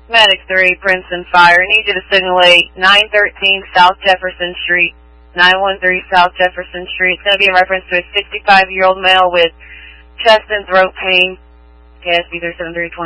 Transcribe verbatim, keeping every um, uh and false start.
Medic three, Princeton Fire. I need you to signal nine thirteen South Jefferson Street, nine one three South Jefferson Street. It's going to be in reference to a sixty-five-year-old male with chest and throat pain. K S B three seven three two